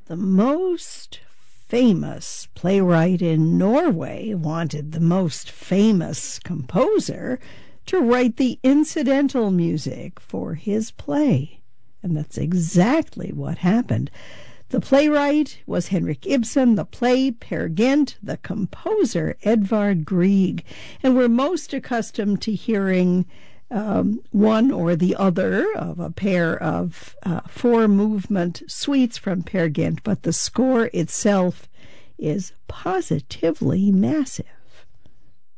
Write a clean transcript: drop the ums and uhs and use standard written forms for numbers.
The most famous playwright in Norway wanted the most famous composer to write the incidental music for his play. And that's exactly what happened. The playwright was Henrik Ibsen, the play Peer Gynt, the composer Edvard Grieg. And we're most accustomed to hearing one or the other of a pair of four-movement suites from Peer Gynt, but the score itself is positively massive.